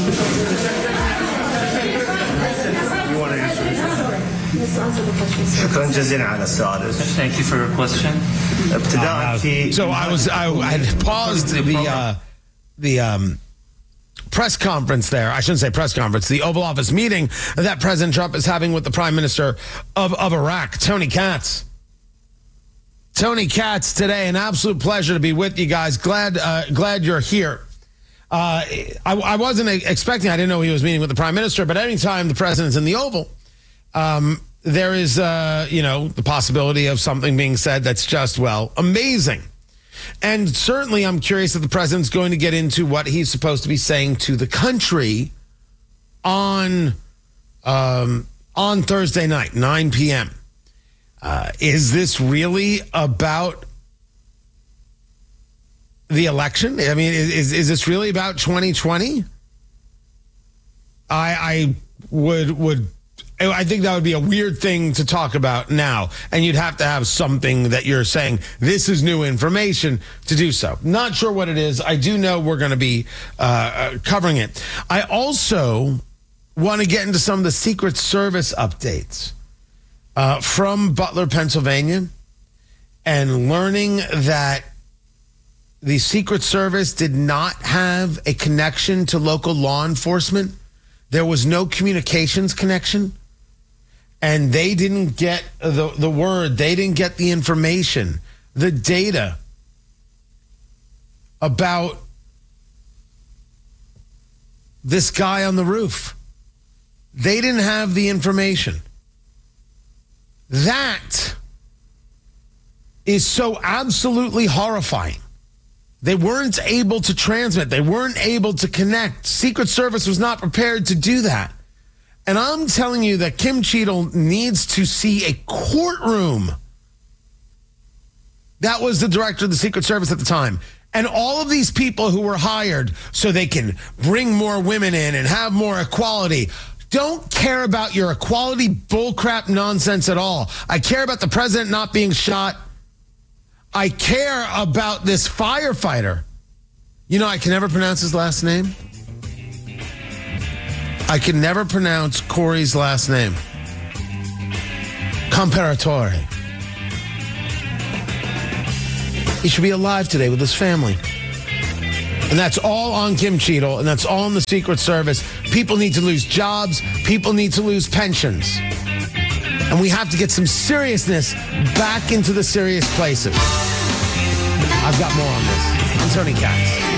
want to answer this? شكرا جزيلا على السؤال. Thank you for your question. ابتداء في So I had paused the press conference there. I shouldn't say press conference, the Oval Office meeting that President Trump is having with the Prime Minister of Iraq, Tony Katz. Tony Katz today, an absolute pleasure to be with you guys. Glad you're here. I wasn't expecting, I didn't know he was meeting with the Prime Minister, but anytime the President's in the Oval, there is, the possibility of something being said that's just, well, amazing. And certainly I'm curious that the president's going to get into what he's supposed to be saying to the country on Thursday night, 9 p.m. Is this really about the election? I mean, is this really about 2020? I think that would be a weird thing to talk about now, and you'd have to have something that you're saying, this is new information, to do so. Not sure what it is. I do know we're going to be covering it. I also want to get into some of the Secret Service updates from Butler, Pennsylvania, and learning that the Secret Service did not have a connection to local law enforcement. There was no communications connection. And they didn't get the word, they didn't get the information, the data about this guy on the roof. They didn't have the information. That is so absolutely horrifying. They weren't able to transmit. They weren't able to connect. Secret Service was not prepared to do that. And I'm telling you that Kim Cheadle needs to see a courtroom. That was the director of the Secret Service at the time. And all of these people who were hired so they can bring more women in and have more equality don't care about your equality bullcrap nonsense at all. I care about the president not being shot. I care about this firefighter. You know, I can never pronounce his last name. I can never pronounce Corey's last name. Comparatore. He should be alive today with his family. And that's all on Kim Cheadle, and that's all in the Secret Service. People need to lose jobs. People need to lose pensions. And we have to get some seriousness back into the serious places. I've got more on this. I'm Tony Katz.